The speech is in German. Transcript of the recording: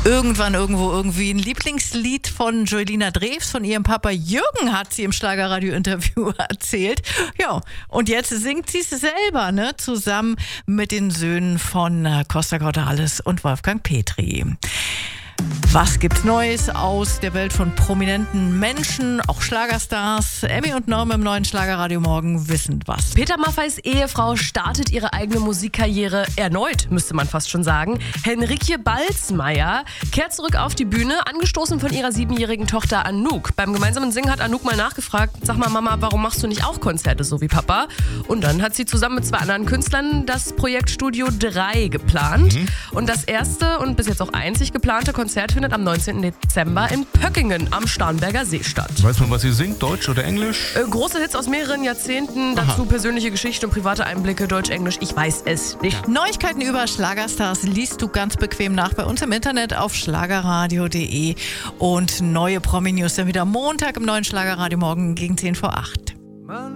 Irgendwann, irgendwo, irgendwie ein Lieblingslied von Julina Drews, von ihrem Papa Jürgen, hat sie im Schlagerradio-Interview erzählt. Ja, und jetzt singt sie es selber, ne, zusammen mit den Söhnen von Costa Cordalis und Wolfgang Petri. Was gibt's Neues aus der Welt von prominenten Menschen, auch Schlagerstars? Emmy und Norm im neuen Schlagerradio morgen wissen was. Peter Maffays Ehefrau startet ihre eigene Musikkarriere erneut, müsste man fast schon sagen. Henrike Balzmeier kehrt zurück auf die Bühne, angestoßen von ihrer 7-jährigen Tochter Anouk. Beim gemeinsamen Singen hat Anouk mal nachgefragt, sag mal Mama, warum machst du nicht auch Konzerte so wie Papa? Und dann hat sie zusammen mit 2 anderen Künstlern das Projekt Studio 3 geplant. Und das erste und bis jetzt auch einzig geplante Konzert findet am 19. Dezember in Pöckingen am Starnberger See statt. Weiß man, was sie singt? Deutsch oder Englisch? Große Hits aus mehreren Jahrzehnten, dazu persönliche Geschichte und private Einblicke, Deutsch, Englisch, ich weiß es nicht. Neuigkeiten über Schlagerstars liest du ganz bequem nach bei uns im Internet auf schlagerradio.de und neue Promi-News dann wieder Montag im neuen Schlagerradio morgen gegen 10 vor 8.